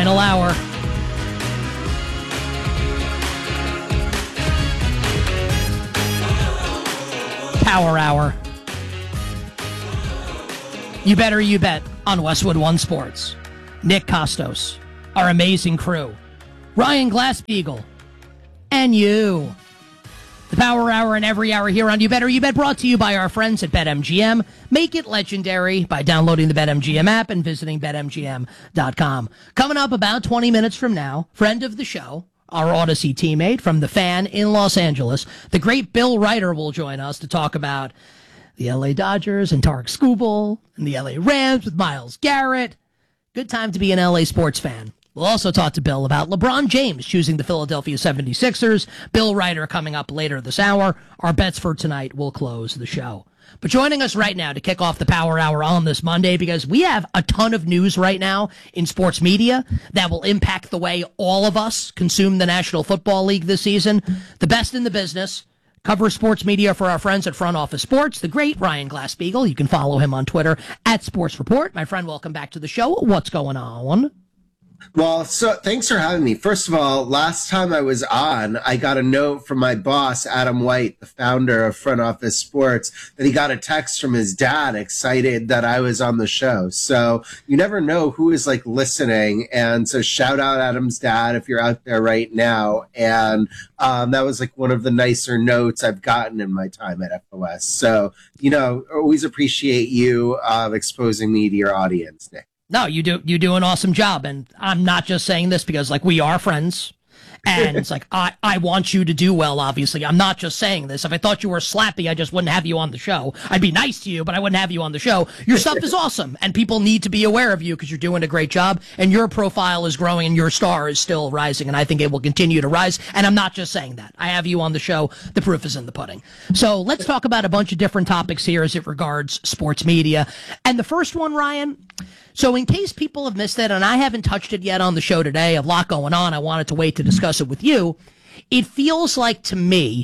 Final hour. Power hour. You better you bet on Westwood One Sports. Nick Costos, our amazing crew, Ryan Glassbeagle, and you. The Power Hour and every hour here on You Better You Bet, brought to you by our friends at BetMGM. Make it legendary by downloading the BetMGM app and visiting BetMGM.com. Coming up about 20 minutes from now, friend of the show, our Odyssey teammate from The Fan in Los Angeles, the great Bill Ryder will join us to talk about the L.A. Dodgers and Tarek Skubal and the L.A. Rams with Myles Garrett. Good time to be an L.A. sports fan. We'll also talk to Bill about LeBron James choosing the Philadelphia 76ers. Bill Ryder coming up later this hour. Our bets for tonight will close the show. But joining us right now to kick off the Power Hour on this Monday, because we have a ton of news right now in sports media that will impact the way all of us consume the National Football League this season. The best in the business. Cover sports media for our friends at Front Office Sports, the great Ryan Glassbeagle. You can follow him on Twitter at Sports Report. My friend, welcome back to the show. What's going on? Well, so thanks for having me. First of all, last time I was on, I got a note from my boss, Adam White, the founder of Front Office Sports, that he got a text from his dad excited that I was on the show. So you never know who is like listening. And so shout out Adam's dad if you're out there right now. And that was like one of the nicer notes I've gotten in my time at FOS. So, always appreciate you exposing me to your audience, Nick. No, you do an awesome job, and I'm not just saying this because we are friends, and it's I want you to do well. Obviously, I'm not just saying this. If I thought you were slappy, I just wouldn't have you on the show. I'd be nice to you, but I wouldn't have you on the show. Your stuff is awesome, and people need to be aware of you because you're doing a great job, and your profile is growing, and your star is still rising, and I think it will continue to rise. And I'm not just saying that. I have you on the show. The proof is in the pudding. So let's talk about a bunch of different topics here as it regards sports media. And the first one, Ryan. So in case people have missed it, and I haven't touched it yet on the show today, a lot going on, I wanted to wait to discuss it with you. It feels like, to me,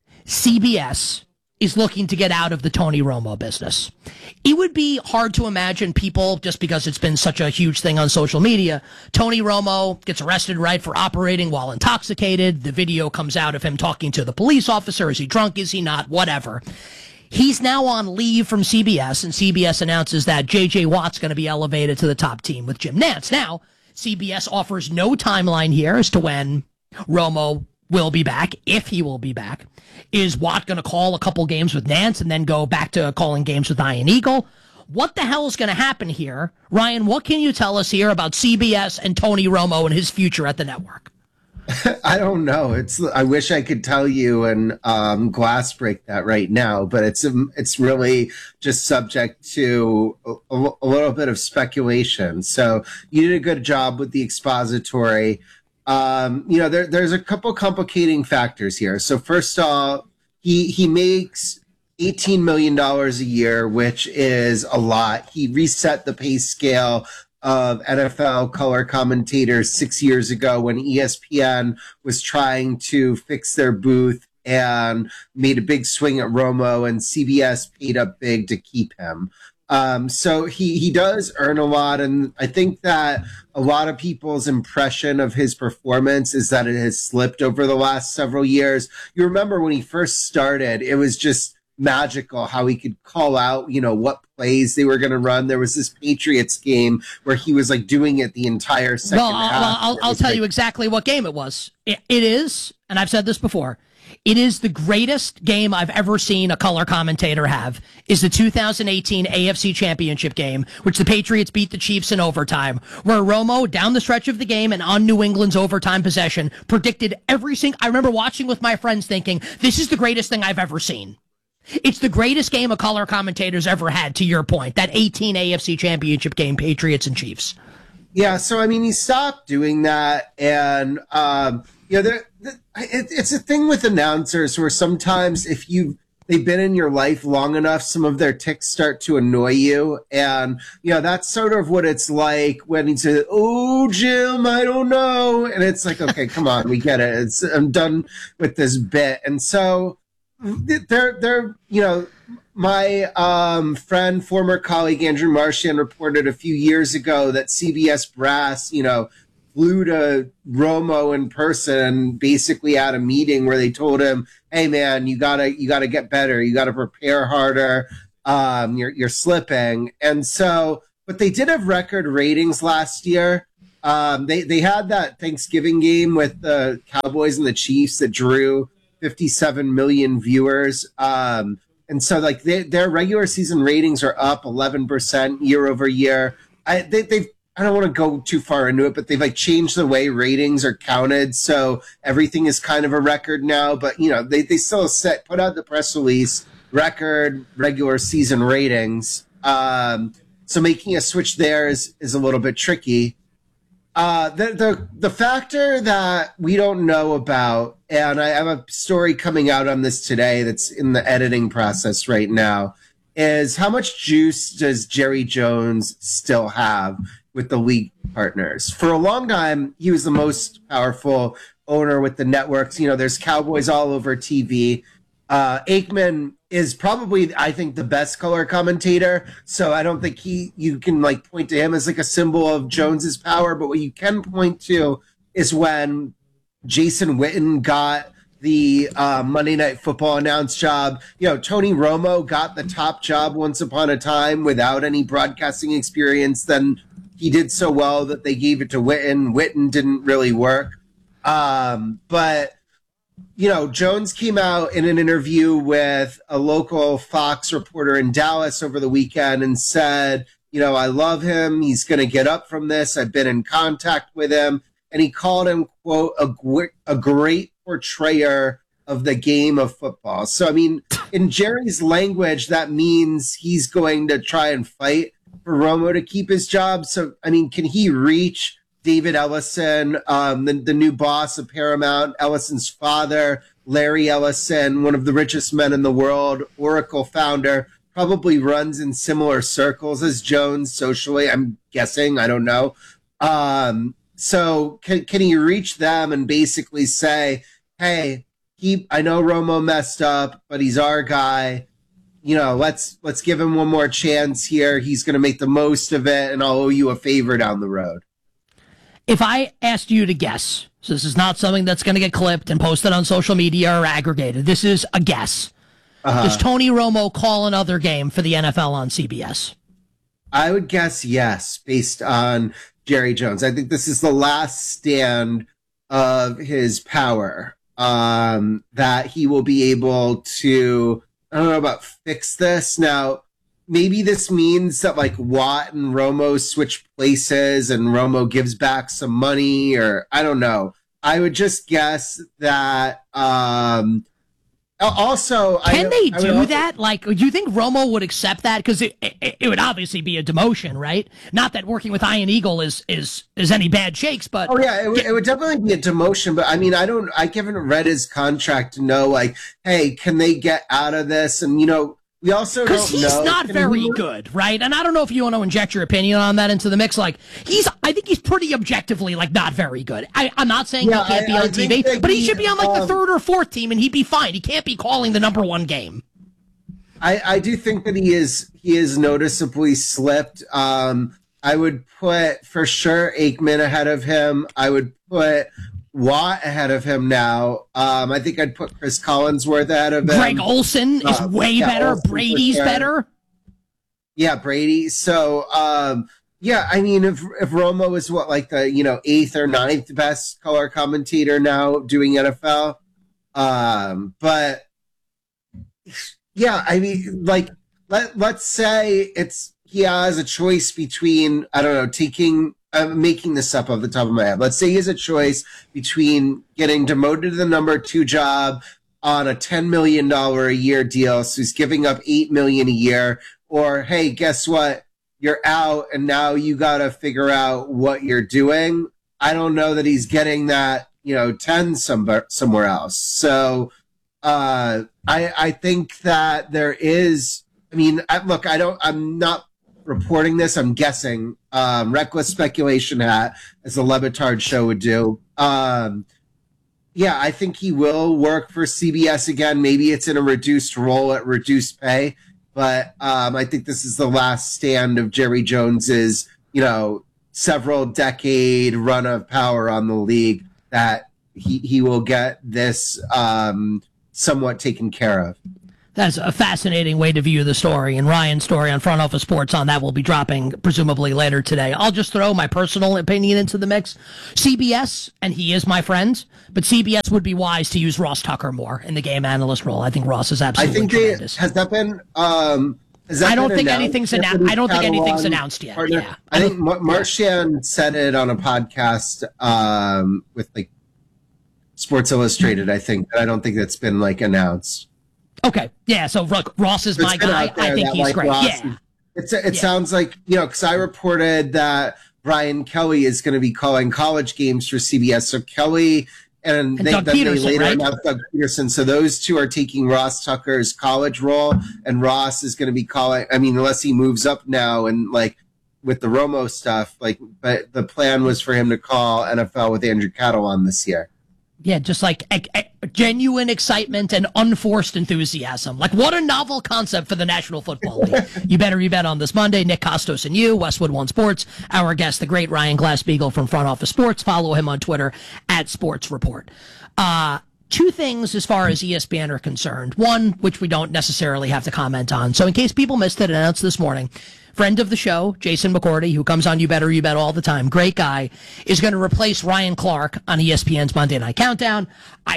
CBS is looking to get out of the Tony Romo business. It would be hard to imagine people, just because it's been such a huge thing on social media, Tony Romo gets arrested, right, for operating while intoxicated. The video comes out of him talking to the police officer. Is he drunk? Is he not? Whatever. He's now on leave from CBS, and CBS announces that J.J. Watt's going to be elevated to the top team with Jim Nantz. Now, CBS offers no timeline here as to when Romo will be back, if he will be back. Is Watt going to call a couple games with Nantz and then go back to calling games with Ian Eagle? What the hell is going to happen here? Ryan, what can you tell us here about CBS and Tony Romo and his future at the network? I don't know. I wish I could tell you and glass break that right now, but it's really just subject to a little bit of speculation. So you did a good job with the expository. There's a couple complicating factors here. So first off, he makes $18 million a year, which is a lot. He reset the pay scale of NFL color commentators 6 years ago when ESPN was trying to fix their booth and made a big swing at Romo, and CBS paid up big to keep him. So he does earn a lot, and I think that a lot of people's impression of his performance is that it has slipped over the last several years. You remember when he first started, it was just magical how he could call out, what plays they were going to run. There was this Patriots game where he was doing it the entire second half. I'll tell you exactly what game it was. It is, and I've said this before, it is the greatest game I've ever seen a color commentator have, is the 2018 AFC Championship game, which the Patriots beat the Chiefs in overtime, where Romo, down the stretch of the game and on New England's overtime possession, predicted every single... I remember watching with my friends thinking, this is the greatest thing I've ever seen. It's the greatest game a color commentator's ever had, to your point, that 18 AFC Championship game, Patriots and Chiefs. Yeah, so, he stopped doing that, and, it's a thing with announcers where sometimes if they've been in your life long enough, some of their tics start to annoy you, and, that's sort of what it's like when he says, "Oh, Jim, I don't know," and it's like, okay, come on, we get it. I'm done with this bit, and so... my friend, former colleague Andrew Marchand reported a few years ago that CBS brass, flew to Romo in person, basically at a meeting where they told him, "Hey, man, you gotta get better. You gotta prepare harder. You're slipping." And so, but they did have record ratings last year. They had that Thanksgiving game with the Cowboys and the Chiefs that drew 57 million viewers. And so, like, their regular season ratings are up 11% year over year. I don't want to go too far into it, but they've like changed the way ratings are counted, so everything is kind of a record now. But you know, they still put out the press release record regular season ratings. So making a switch there is a little bit tricky. The factor that we don't know about, and I have a story coming out on this today that's in the editing process right now, is how much juice does Jerry Jones still have with the league partners? For a long time, he was the most powerful owner with the networks. You know, there's Cowboys all over TV. Aikman is probably, I think, the best color commentator. So I don't think you can like point to him as like a symbol of Jones's power. But what you can point to is when Jason Witten got the Monday Night Football announce job. You know, Tony Romo got the top job once upon a time without any broadcasting experience. Then he did so well that they gave it to Witten. Witten didn't really work. But, you know, Jones came out in an interview with a local Fox reporter in Dallas over the weekend and said, you know, I love him. He's going to get up from this. I've been in contact with him. And he called him, quote, a great portrayer of the game of football. So, I mean, in Jerry's language, that means he's going to try and fight for Romo to keep his job. So, I mean, can he reach David Ellison, the new boss of Paramount, Ellison's father, Larry Ellison, one of the richest men in the world, Oracle founder, probably runs in similar circles as Jones socially, I'm guessing. I don't know. So can he reach them and basically say, hey, I know Romo messed up, but he's our guy. You know, let's give him one more chance here. He's going to make the most of it, and I'll owe you a favor down the road. If I asked you to guess, so this is not something that's going to get clipped and posted on social media or aggregated. This is a guess. Does Tony Romo call another game for the NFL on CBS? I would guess yes, based on Jerry Jones. I think this is the last stand of his power, that he will be able to, I don't know about fix this. Now, maybe this means that like Watt and Romo switch places and Romo gives back some money, or I don't know. I would just guess that, also, can they do that? Like, do you think Romo would accept that? Because it would obviously be a demotion, right? Not that working with Ian Eagle is any bad shakes, but oh yeah, it would definitely be a demotion. But I mean, I haven't read his contract to know like, hey, can they get out of this? And you know, we also don't know because he's not very good, right? And I don't know if you want to inject your opinion on that into the mix. Like, I think he's pretty objectively like not very good. I'm not saying he can't be on TV, but he should be on like the third or fourth team, and he'd be fine. He can't be calling the number one game. I do think that he is noticeably slipped. I would put for sure Aikman ahead of him. I would put Watt ahead of him now. I think I'd put Chris Collinsworth ahead of him. Greg Olsen is way better. Olsen Brady's better. Yeah, Brady. So, yeah, I mean, if Romo is like the, you know, 8th or 9th best color commentator now doing NFL. But yeah, I mean, like, let's say he has a choice between, I don't know, I'm making this up off the top of my head. Let's say he has a choice between getting demoted to the number 2 job on a $10 million a year deal, so he's giving up $8 million a year, or hey, guess what? You're out, and now you got to figure out what you're doing. I don't know that he's getting that, you know, 10 somewhere else. So I think that there is. I mean, I'm not reporting this. I'm guessing. Reckless speculation hat, as the Levitard show would do. Yeah, I think he will work for CBS again. Maybe it's in a reduced role at reduced pay, but I think this is the last stand of Jerry Jones's, you know, several decade run of power on the league, that he will get this somewhat taken care of. That's a fascinating way to view the story, and Ryan's story on Front Office Sports on that will be dropping presumably later today. I'll just throw my personal opinion into the mix. CBS, and he is my friend, but CBS would be wise to use Ross Tucker more in the game analyst role. I think Ross is absolutely tremendous. Has that been? I don't think anything's announced. I don't think anything's announced yet. Yeah. I think Marchand said it on a podcast with like Sports Illustrated. I think, but I don't think that's been like announced. Okay. Yeah. So look, Ross is my guy. I think he's great. Yeah. It sounds like, because I reported that Brian Kelly is going to be calling college games for CBS. So Kelly and Doug Peterson, later right? announced Doug Peterson. So those two are taking Ross Tucker's college role, and Ross is going to be calling. I mean, unless he moves up now and like with the Romo stuff, but the plan was for him to call NFL with Andrew Cattle on this year. Yeah, just like genuine excitement and unforced enthusiasm. Like, what a novel concept for the National Football League. You better you bet on this Monday. Nick Costos and you, Westwood One Sports. Our guest, the great Ryan Glasspiegel from Front Office Sports. Follow him on Twitter at Sports Report. Two things as far as ESPN are concerned. One, which we don't necessarily have to comment on. So in case people missed it, announced this morning, friend of the show, Jason McCourty, who comes on You Better You Bet all the time, great guy, is going to replace Ryan Clark on ESPN's Monday Night Countdown.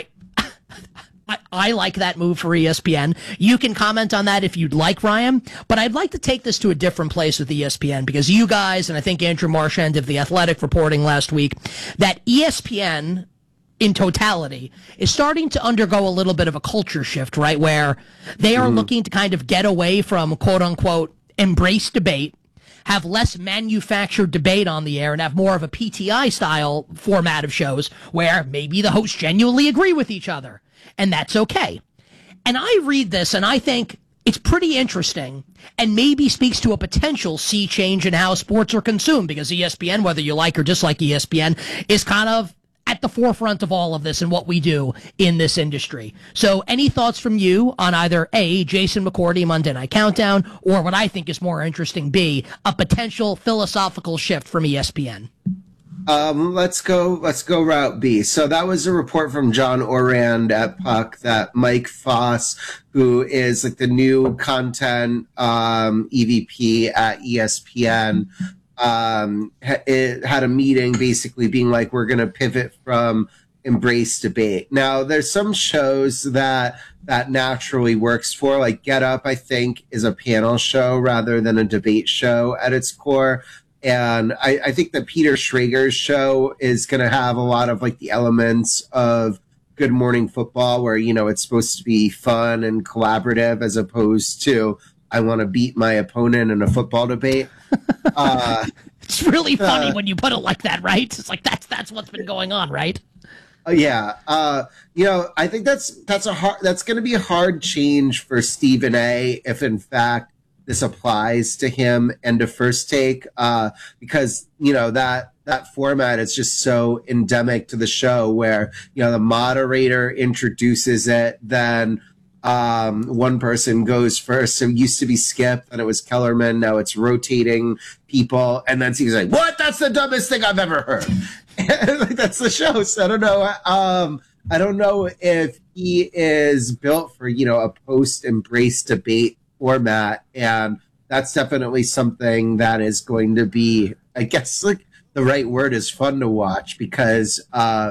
I like that move for ESPN. You can comment on that if you'd like, Ryan, but I'd like to take this to a different place with ESPN, because you guys, and I think Andrew Marchand of The Athletic reporting last week, that ESPN in totality is starting to undergo a little bit of a culture shift, right? Where they are looking to kind of get away from quote unquote embrace debate, have less manufactured debate on the air, and have more of a PTI style format of shows where maybe the hosts genuinely agree with each other, and that's okay. And I read this and I think it's pretty interesting, and maybe speaks to a potential sea change in how sports are consumed, because ESPN, whether you like or dislike ESPN, is kind of at the forefront of all of this and what we do in this industry. So any thoughts from you on either A, Jason McCourty, Monday Night Countdown, or what I think is more interesting, B, a potential philosophical shift from ESPN? Let's go route B. So that was a report from John Orand at Puck that Mike Foss, who is like the new content EVP at ESPN, it had a meeting basically being like, we're going to pivot from embrace debate. Now, there's some shows that naturally works for, like Get Up, I think, is a panel show rather than a debate show at its core. And I think that Peter Schrager's show is going to have a lot of like the elements of Good Morning Football, where, it's supposed to be fun and collaborative as opposed to I want to beat my opponent in a football debate. It's really funny when you put it like that, right? It's like that's what's been going on, right? Yeah. I think that's going to be a hard change for Stephen A. if in fact this applies to him and to First Take, because that format is just so endemic to the show, where the moderator introduces it, then one person goes first. So it used to be Skip, and it was Kellerman. Now it's rotating people, and then he's like, "What? That's the dumbest thing I've ever heard." That's the show. So I don't know. I don't know if he is built for a post-embrace debate format, and that's definitely something that is going to be, I guess, like the right word is fun to watch, because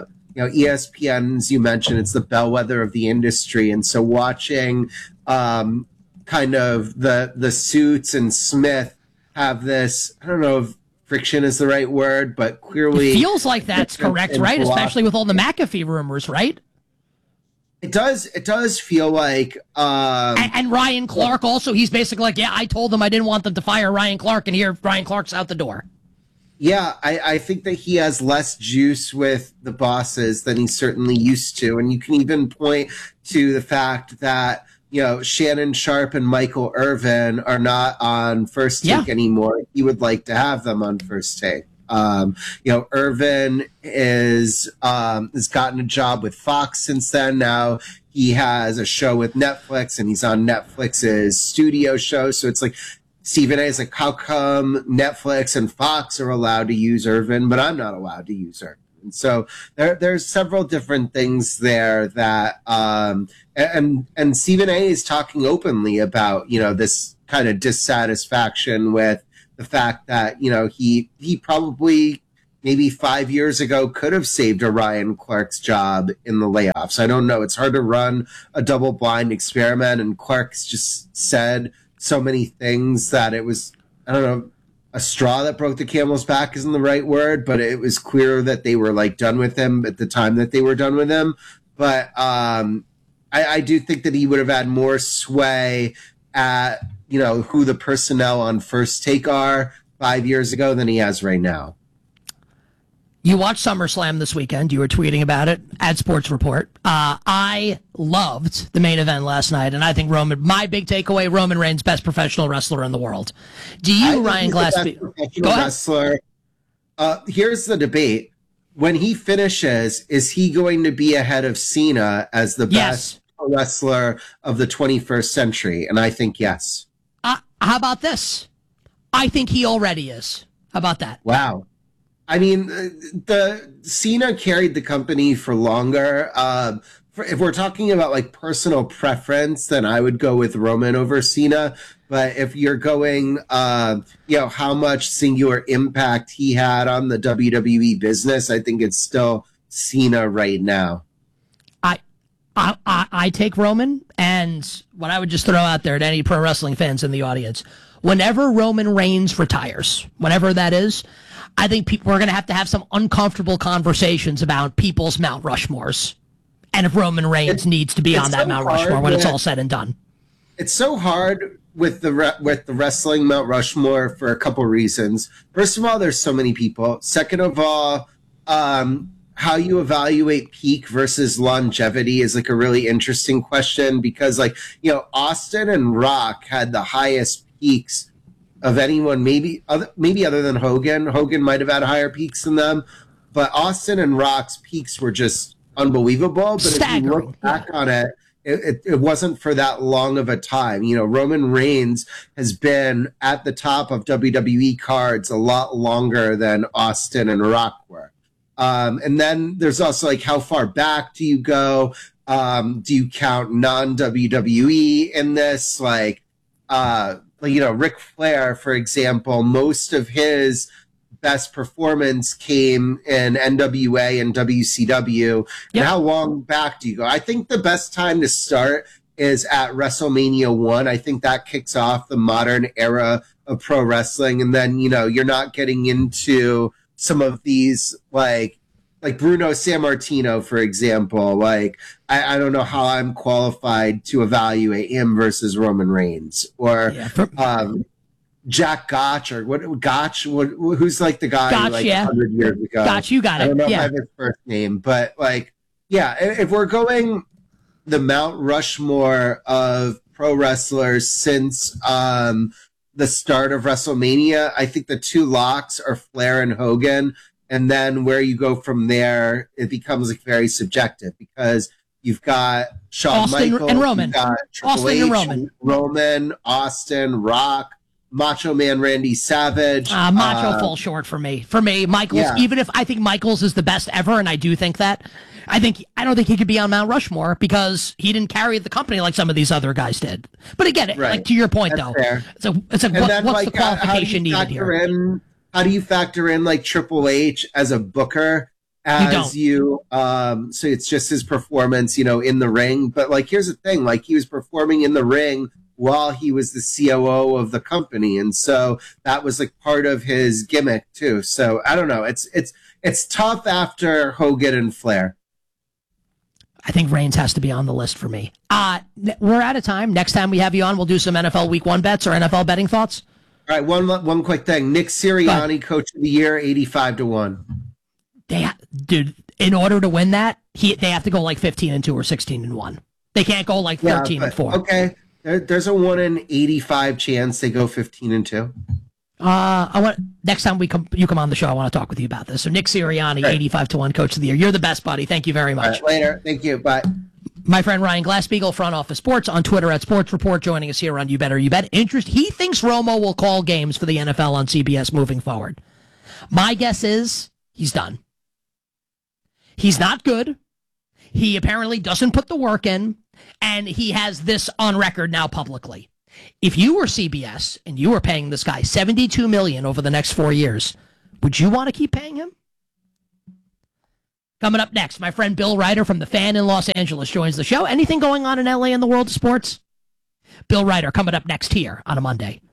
ESPN, as you mentioned, it's the bellwether of the industry. And so watching kind of the Suits and Smith have this, I don't know if friction is the right word, but clearly... It feels like that's correct, right? Especially with all the McAfee rumors, right? It does feel like... and Ryan Clark also, he's basically like, yeah, I told them I didn't want them to fire Ryan Clark, and here Ryan Clark's out the door. Yeah, I think that he has less juice with the bosses than he certainly used to. And you can even point to the fact that, Shannon Sharp and Michael Irvin are not on First Take anymore. He would like to have them on First Take. Irvin has gotten a job with Fox since then. Now he has a show with Netflix, and he's on Netflix's studio show. So it's like, Stephen A is like, how come Netflix and Fox are allowed to use Irvin, but I'm not allowed to use Irvin? And so there's several different things there that, and Stephen A is talking openly about, this kind of dissatisfaction with the fact that, he probably maybe 5 years ago could have saved Ryan Clark's job in the layoffs. I don't know. It's hard to run a double blind experiment. And Clark's just said so many things that it was, I don't know, a straw that broke the camel's back isn't the right word, but it was clear that they were like done with him at the time that they were done with him. But I do think that he would have had more sway at, who the personnel on First Take are 5 years ago than he has right now. You watched SummerSlam this weekend. You were tweeting about it at Sports Report. I loved the main event last night, and I think my big takeaway, Roman Reigns, best professional wrestler in the world. Do you, Ryan Glassby? Professional wrestler. Here's the debate. When he finishes, is he going to be ahead of Cena as the best wrestler of the 21st century? And I think yes. How about this? I think he already is. How about that? Wow. I mean, the Cena carried the company for longer. If we're talking about like personal preference, then I would go with Roman over Cena. But if you're going, how much singular impact he had on the WWE business, I think it's still Cena right now. I take Roman, and what I would just throw out there to any pro wrestling fans in the audience, whenever Roman Reigns retires, whenever that is, I think we're going to have some uncomfortable conversations about people's Mount Rushmores, and if Roman Reigns needs to be on that Mount Rushmore when it's all said and done. It's so hard with the wrestling Mount Rushmore for a couple reasons. First of all, there's so many people. Second of all, how you evaluate peak versus longevity is like a really interesting question because Austin and Rock had the highest peaks of anyone, maybe other than Hogan. Hogan might have had higher peaks than them, but Austin and Rock's peaks were just unbelievable. But staggering. If you look back on it, it wasn't for that long of a time. Roman Reigns has been at the top of WWE cards a lot longer than Austin and Rock were. And then there's also like, how far back do you go? Do you count non-WWE in this? Ric Flair, for example, most of his best performance came in NWA and WCW. Yep. And how long back do you go? I think the best time to start is at WrestleMania 1. I think that kicks off the modern era of pro wrestling. And then, you're not getting into some of these like Bruno Sammartino, for example. I don't know how I'm qualified to evaluate him versus Roman Reigns or Jack Gotch or who's like the guy Gotch, 100 years ago. Gotch, you got it. I don't know if I have his first name, but if we're going the Mount Rushmore of pro wrestlers since the start of WrestleMania, I think the two locks are Flair and Hogan. And then where you go from there, it becomes very subjective because you've got Shawn Austin Michaels and Roman. You've got Triple H, and Roman, Austin, Rock, Macho Man Randy Savage. Macho falls short for me. For me, Michaels, even if I think Michaels is the best ever, and I do think that, I don't think he could be on Mount Rushmore because he didn't carry the company like some of these other guys did. But again, like to your point, That's though, fair. what's the qualification needed here? How do you factor in like Triple H as a booker? So it's just his performance, in the ring. But here's the thing, he was performing in the ring while he was the COO of the company. And so that was part of his gimmick too. So I don't know. It's tough after Hogan and Flair. I think Reigns has to be on the list for me. We're out of time. Next time we have you on, we'll do some NFL Week 1 bets or NFL betting thoughts. All right, one quick thing. Nick Sirianni, Coach of the Year, 85-1. Dude, in order to win that, they have to go 15-2 or 16-1. They can't go 13-4. Okay, there's a 1 in 85 chance they go 15-2. Next time you come on the show, I want to talk with you about this. So Nick Sirianni, 85-1 Coach of the Year. You're the best, buddy. Thank you very much. Later. Thank you. Bye. My friend Ryan Glassbeagle, Front Office Sports, on Twitter at Sports Report, joining us here on You Better You Bet. He thinks Romo will call games for the NFL on CBS moving forward. My guess is he's done. He's not good. He apparently doesn't put the work in, and he has this on record now publicly. If you were CBS and you were paying this guy $72 million over the next 4 years, would you want to keep paying him? Coming up next, my friend Bill Ryder from The Fan in Los Angeles joins the show. Anything going on in LA in the world of sports? Bill Ryder coming up next here on a Monday.